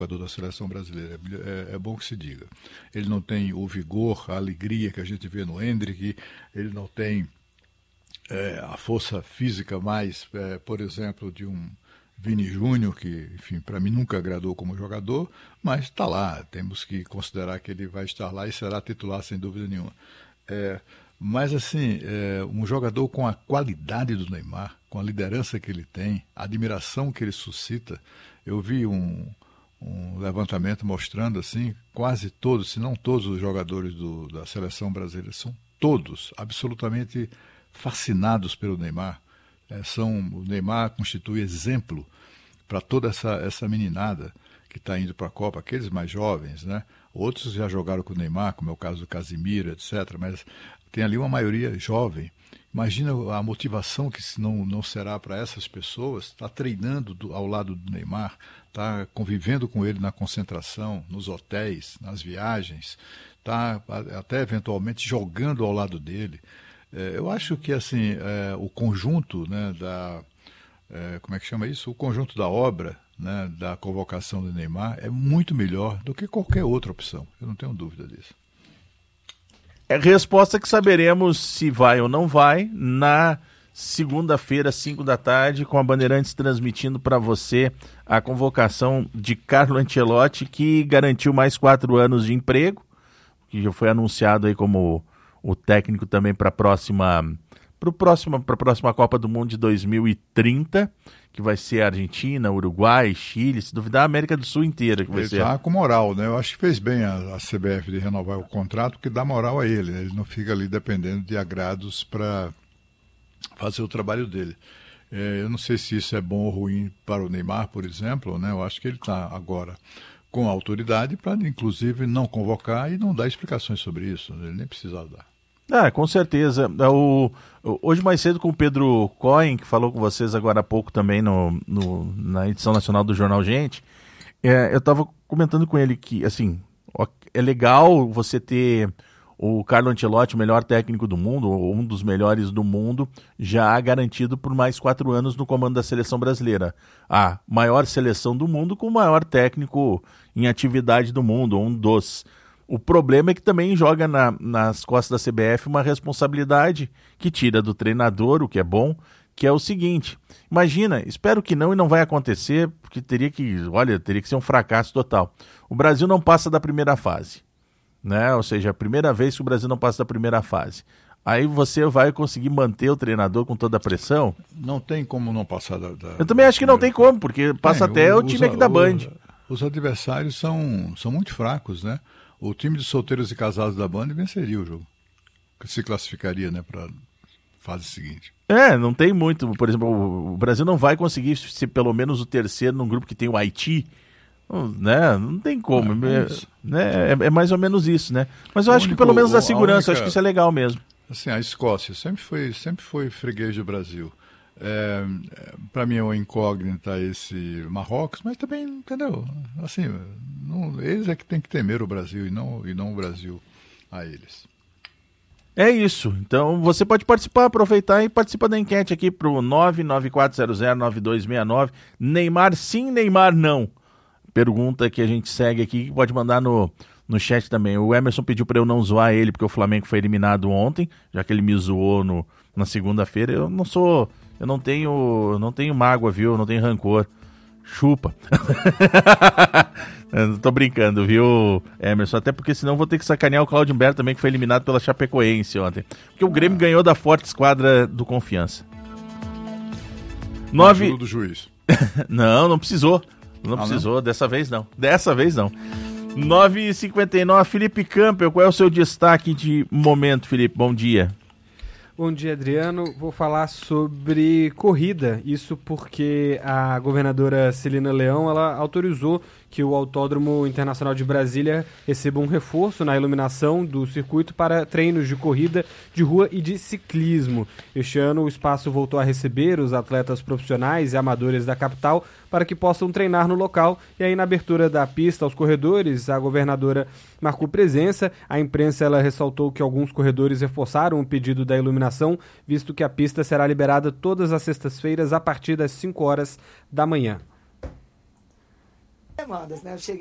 jogador da seleção brasileira, é bom que se diga. Ele não tem o vigor, a alegria que a gente vê no Endrick, ele não tem a força física mais, por exemplo, de um Vini Júnior, que, enfim, para mim nunca agradou como jogador, mas está lá, temos que considerar que ele vai estar lá e será titular sem dúvida nenhuma. Mas, assim, um jogador com a qualidade do Neymar, com a liderança que ele tem, a admiração que ele suscita, eu vi um levantamento mostrando, assim, quase todos, se não todos os jogadores da seleção brasileira, são todos absolutamente fascinados pelo Neymar. O Neymar constitui exemplo para toda essa meninada que está indo para a Copa, aqueles mais jovens, né? Outros já jogaram com o Neymar, como é o caso do Casimiro, etc., mas tem ali uma maioria jovem. Imagina a motivação que não será para essas pessoas estar treinando ao lado do Neymar, estar convivendo com ele na concentração, nos hotéis, nas viagens, estar até eventualmente jogando ao lado dele. Eu acho que assim, o conjunto, né, como é que chama isso? O conjunto da obra, né, da convocação do Neymar é muito melhor do que qualquer outra opção. Eu não tenho dúvida disso. É resposta que saberemos se vai ou não vai na segunda-feira, 5 da tarde, com a Bandeirantes transmitindo para você a convocação de Carlo Ancelotti, que garantiu mais 4 anos de emprego, que já foi anunciado aí como o técnico também para a próxima Copa do Mundo de 2030, que vai ser Argentina, Uruguai, Chile, se duvidar a América do Sul inteira. Que vai ser. Ele está com moral, né? Eu acho que fez bem a CBF de renovar o contrato, porque dá moral a ele, né? Ele não fica ali dependendo de agrados para fazer o trabalho dele. Eu não sei se isso é bom ou ruim para o Neymar, por exemplo, né? Eu acho que ele está agora com autoridade para, inclusive, não convocar e não dar explicações sobre isso. Ele nem precisa dar. Com certeza. Hoje mais cedo com o Pedro Cohen, que falou com vocês agora há pouco também na edição nacional do Jornal Gente, eu estava comentando com ele que, assim, é legal você ter o Carlo Ancelotti, o melhor técnico do mundo, ou um dos melhores do mundo, já garantido por mais 4 anos no comando da seleção brasileira. A maior seleção do mundo com o maior técnico em atividade do mundo, um dos. O problema é que também joga nas costas da CBF uma responsabilidade que tira do treinador, o que é bom, que é o seguinte: imagina, espero que não e não vai acontecer, porque teria que ser um fracasso total. O Brasil não passa da primeira fase, né? Ou seja, a primeira vez que o Brasil não passa da primeira fase. Aí você vai conseguir manter o treinador com toda a pressão? Não tem como não passar Eu também acho que não tem como, porque passa até o time aqui da Band. Os adversários são muito fracos, né? O time de solteiros e casados da Band venceria o jogo. Se classificaria, né, para a fase seguinte. Não tem muito. Por exemplo, o Brasil não vai conseguir ser pelo menos o terceiro num grupo que tem o Haiti, né? Não tem como. É mais ou menos isso, né? Mas eu acho que pelo menos a segurança, eu acho que isso é legal mesmo. Assim, a Escócia sempre foi freguês do Brasil. Para mim é uma incógnita esse Marrocos, mas também, entendeu? Assim, eles é que tem que temer o Brasil e não o Brasil a eles. É isso. Então você pode participar, aproveitar e participar da enquete aqui para o 994009269. Neymar sim, Neymar não. Pergunta que a gente segue aqui, que pode mandar no chat também. O Emerson pediu para eu não zoar ele porque o Flamengo foi eliminado ontem, já que ele me zoou na segunda-feira. Eu não tenho mágoa, viu? Eu não tenho rancor. Chupa. Eu tô brincando, viu, Emerson? Até porque senão eu vou ter que sacanear o Claudio Humberto também, que foi eliminado pela Chapecoense ontem. Porque o Grêmio ganhou da forte esquadra do Confiança. Do juiz. Não precisou. Não precisou, não? Dessa vez não. 9h59, Felipe Campbell, qual é o seu destaque de momento, Felipe? Bom dia. Bom dia, Adriano. Vou falar sobre corrida. Isso porque a governadora Celina Leão, ela autorizou que o Autódromo Internacional de Brasília receba um reforço na iluminação do circuito para treinos de corrida de rua e de ciclismo. Este ano o espaço voltou a receber os atletas profissionais e amadores da capital para que possam treinar no local. E aí na abertura da pista aos corredores, a governadora marcou presença. A imprensa ela ressaltou que alguns corredores reforçaram o pedido da iluminação, visto que a pista será liberada todas as sextas-feiras a partir das 5 horas da manhã. demandas, né? Eu cheguei